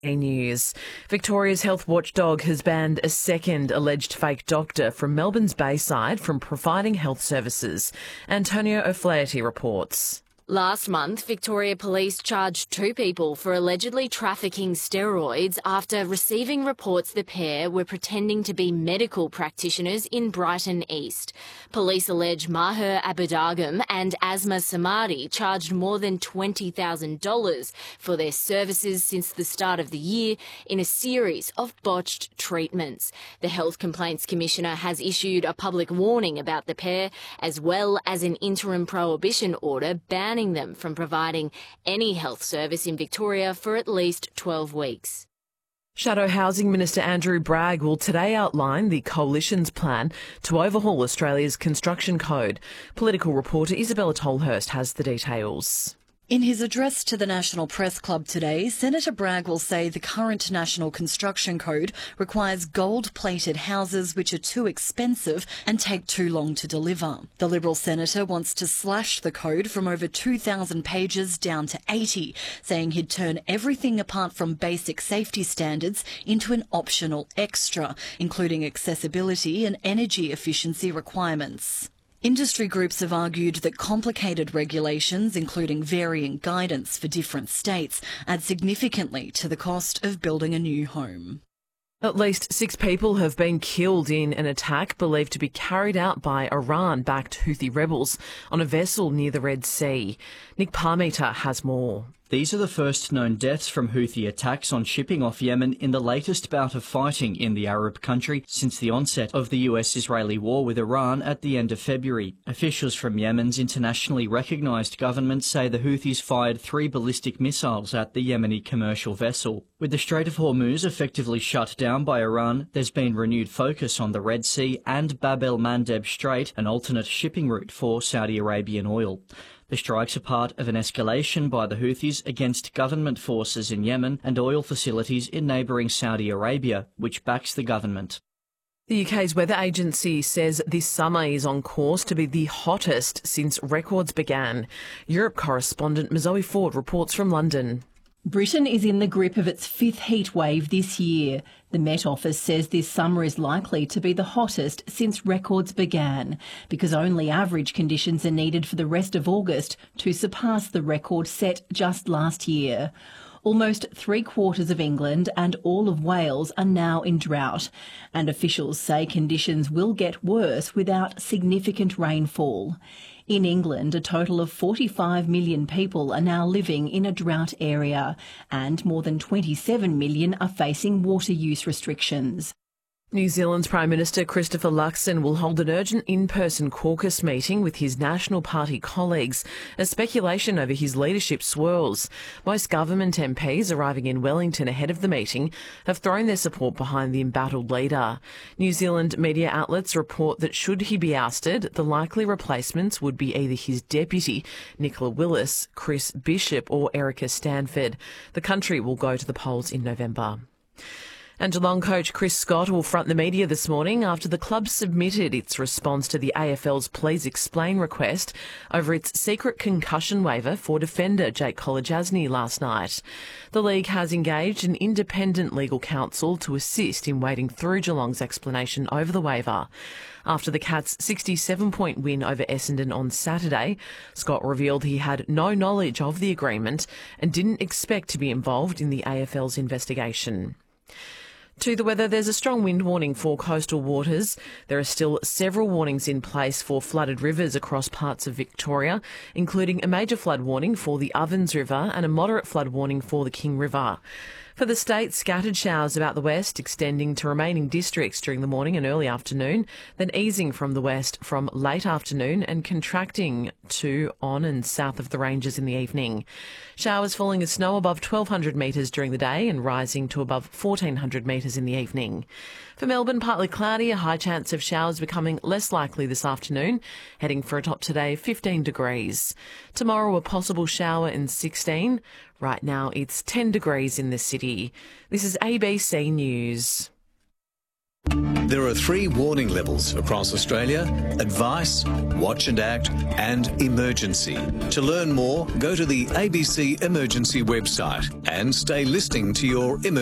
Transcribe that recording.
News. Victoria's health watchdog has banned a second alleged fake doctor from Melbourne's Bayside from providing health services. Antonio O'Flaherty reports. Last month, Victoria Police charged 2 people for allegedly trafficking steroids after receiving reports the pair were pretending to be medical practitioners in Brighton East. Police allege Maher Abudagam and Asma Samadi charged more than $20,000 for their services since the start of the year in a series of botched treatments. The Health Complaints Commissioner has issued a public warning about the pair, as well as an interim prohibition order banning them from providing any health service in Victoria for at least 12 weeks. Shadow Housing Minister Andrew Bragg will today outline the Coalition's plan to overhaul Australia's construction code. Political reporter Isabella Tolhurst has the details. In his address to the National Press Club today, Senator Bragg will say the current National Construction Code requires gold-plated houses which are too expensive and take too long to deliver. The Liberal senator wants to slash the code from over 2,000 pages down to 80, saying he'd turn everything apart from basic safety standards into an optional extra, including accessibility and energy efficiency requirements. Industry groups have argued that complicated regulations, including varying guidance for different states, add significantly to the cost of building a new home. At least 6 people have been killed in an attack believed to be carried out by Iran-backed Houthi rebels on a vessel near the Red Sea. Nick Parmeter has more. These are the first known deaths from Houthi attacks on shipping off Yemen in the latest bout of fighting in the Arab country since the onset of the US-Israeli war with Iran at the end of February. Officials from Yemen's internationally recognised government say the Houthis fired 3 ballistic missiles at the Yemeni commercial vessel. With the Strait of Hormuz effectively shut down by Iran, there's been renewed focus on the Red Sea and Bab el-Mandeb Strait, an alternate shipping route for Saudi Arabian oil. The strikes are part of an escalation by the Houthis against government forces in Yemen and oil facilities in neighbouring Saudi Arabia, which backs the government. The UK's weather agency says this summer is on course to be the hottest since records began. Europe correspondent Zoe Ford reports from London. Britain is in the grip of its 5th heat wave this year. The Met Office says this summer is likely to be the hottest since records began, because only average conditions are needed for the rest of August to surpass the record set just last year. Almost 3/4 of England and all of Wales are now in drought, and officials say conditions will get worse without significant rainfall. In England, a total of 45 million people are now living in a drought area, and more than 27 million are facing water use restrictions. New Zealand's Prime Minister Christopher Luxon will hold an urgent in-person caucus meeting with his National Party colleagues as speculation over his leadership swirls. Most government MPs arriving in Wellington ahead of the meeting have thrown their support behind the embattled leader. New Zealand media outlets report that should he be ousted, the likely replacements would be either his deputy, Nicola Willis, Chris Bishop or Erica Stanford. The country will go to the polls in November. And Geelong coach Chris Scott will front the media this morning after the club submitted its response to the AFL's Please Explain request over its secret concussion waiver for defender Jake Kolodjasny last night. The league has engaged an independent legal counsel to assist in wading through Geelong's explanation over the waiver. After the Cats' 67-point win over Essendon on Saturday, Scott revealed he had no knowledge of the agreement and didn't expect to be involved in the AFL's investigation. To the weather, there's a strong wind warning for coastal waters. There are still several warnings in place for flooded rivers across parts of Victoria, including a major flood warning for the Ovens River and a moderate flood warning for the King River. For the state, scattered showers about the west, extending to remaining districts during the morning and early afternoon, then easing from the west from late afternoon and contracting to on and south of the ranges in the evening. Showers falling as snow above 1,200 metres during the day and rising to above 1,400 metres in the evening. For Melbourne, partly cloudy, a high chance of showers becoming less likely this afternoon, heading for a top today of 15 degrees. Tomorrow, a possible shower in 16. Right now, it's 10 degrees in the city. This is ABC News. There are 3 warning levels across Australia: advice, watch and act, and emergency. To learn more, go to the ABC Emergency website and stay listening to your emergency